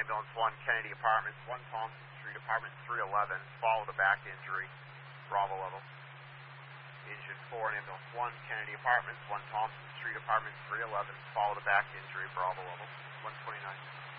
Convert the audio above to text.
Ambulance 1, Kennedy Apartments, 1 Thompson Street, Apartment 311, follow the back injury, Bravo level. Engine 4 and Ambulance 1, Kennedy Apartments, 1 Thompson Street, Apartment 311, follow the back injury, Bravo level, 129.